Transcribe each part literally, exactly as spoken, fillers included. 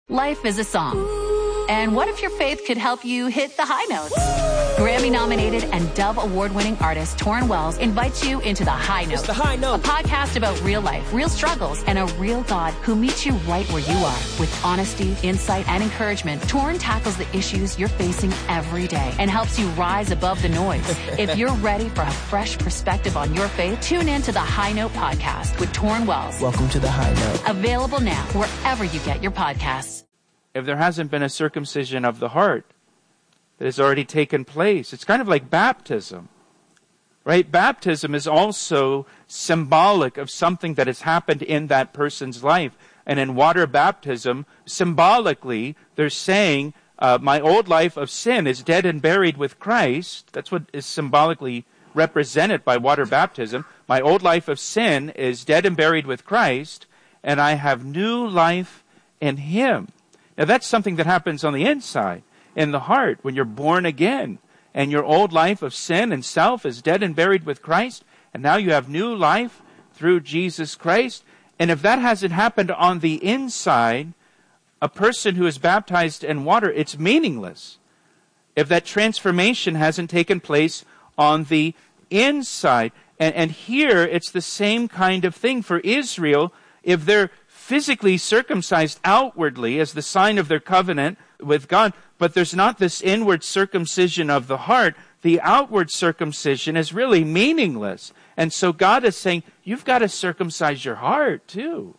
Life is a song. And what if your faith could help you hit the high notes? Grammy-nominated and Dove Award-winning artist Torrin Wells invites you into The High Note. It's The High Note. A podcast about real life, real struggles, and a real God who meets you right where you are. With honesty, insight, and encouragement, Torrin tackles the issues you're facing every day and helps you rise above the noise. If you're ready for a fresh perspective on your faith, tune in to The High Note podcast with Torrin Wells. Welcome to The High Note. Available now wherever you get your podcasts. If there hasn't been a circumcision of the heart that has already taken place, it's kind of like baptism, right? Baptism is also symbolic of something that has happened in that person's life. And in water baptism, symbolically, they're saying, uh, my old life of sin is dead and buried with Christ. That's what is symbolically represented by water baptism. My old life of sin is dead and buried with Christ, and I have new life in Him. Now, that's something that happens on the inside, in the heart, when you're born again, and your old life of sin and self is dead and buried with Christ, and now you have new life through Jesus Christ. And if that hasn't happened on the inside, a person who is baptized in water, it's meaningless. If that transformation hasn't taken place on the inside. And, and here, it's the same kind of thing for Israel. If they're physically circumcised outwardly as the sign of their covenant with God, but there's not this inward circumcision of the heart, the outward circumcision is really meaningless. And so God is saying, you've got to circumcise your heart too.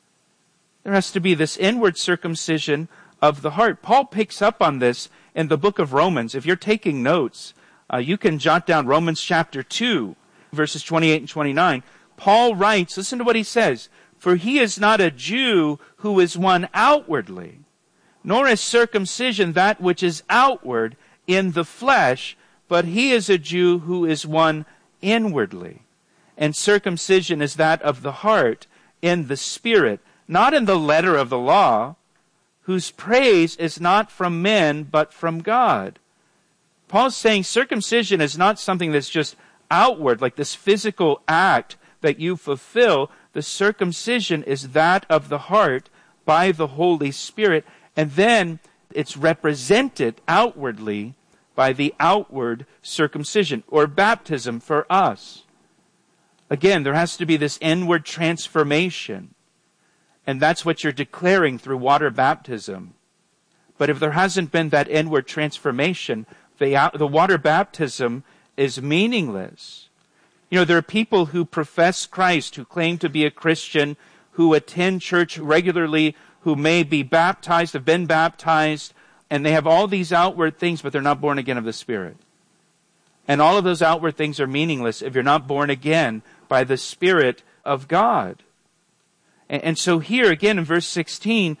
There has to be this inward circumcision of the heart. Paul picks up on this in the book of Romans. If you're taking notes, uh, you can jot down Romans chapter two, verses twenty-eight and twenty-nine. Paul writes, listen to what he says, "For he is not a Jew who is one outwardly, nor is circumcision that which is outward in the flesh, but he is a Jew who is one inwardly. And circumcision is that of the heart in the spirit, not in the letter of the law, whose praise is not from men, but from God." Paul's saying circumcision is not something that's just outward, like this physical act that you fulfill. The circumcision is that of the heart by the Holy Spirit, and then it's represented outwardly by the outward circumcision, or baptism for us. Again, there has to be this inward transformation, and that's what you're declaring through water baptism. But if there hasn't been that inward transformation, the, the water baptism is meaningless. You know, there are people who profess Christ, who claim to be a Christian, who attend church regularly, who may be baptized, have been baptized, and they have all these outward things, but they're not born again of the Spirit. And all of those outward things are meaningless if you're not born again by the Spirit of God. And, and so here, again, in verse sixteen,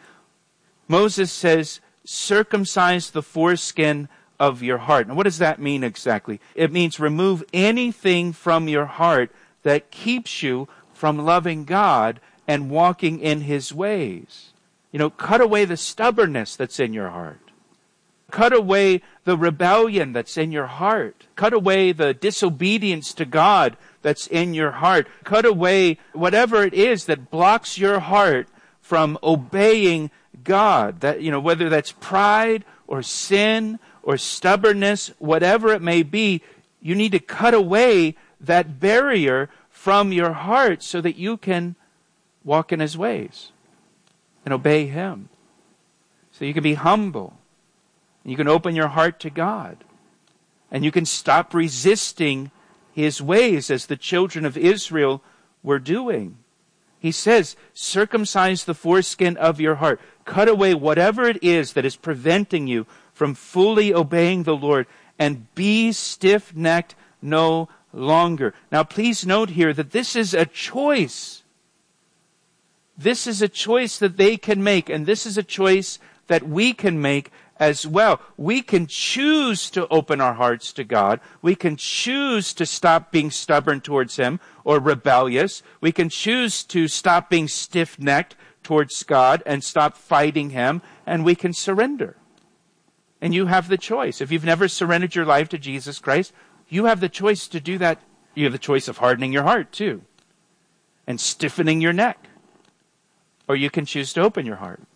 Moses says, circumcise the foreskin of your heart. Now, what does that mean exactly? It means remove anything from your heart that keeps you from loving God and walking in His ways. You know, cut away the stubbornness that's in your heart. Cut away the rebellion that's in your heart. Cut away the disobedience to God that's in your heart. Cut away whatever it is that blocks your heart from obeying God. That, you know, whether that's pride or sin or stubbornness, whatever it may be, you need to cut away that barrier from your heart so that you can walk in His ways and obey Him. So you can be humble. You can open your heart to God. And you can stop resisting His ways as the children of Israel were doing. He says, circumcise the foreskin of your heart. Cut away whatever it is that is preventing you from fully obeying the Lord, and be stiff-necked no longer. Now, please note here that this is a choice. This is a choice that they can make, and this is a choice that we can make as well. We can choose to open our hearts to God. We can choose to stop being stubborn towards Him or rebellious. We can choose to stop being stiff-necked towards God and stop fighting Him, and we can surrender. And you have the choice. If you've never surrendered your life to Jesus Christ, you have the choice to do that. You have the choice of hardening your heart too, and stiffening your neck. Or you can choose to open your heart.